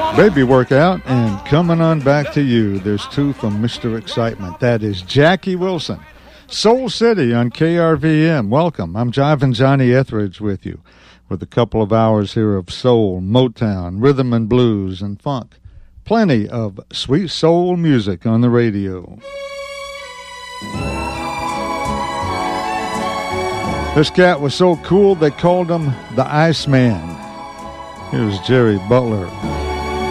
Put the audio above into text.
Baby Workout, and Coming On Back to You. There's two from Mr. Excitement. That is Jackie Wilson. Soul City on KRVM. Welcome. I'm Jivin' Johnny Etheridge with you with a couple of hours here of soul, Motown, rhythm and blues, and funk. Plenty of sweet soul music on the radio. This cat was so cool they called him the Iceman. Here's Jerry Butler.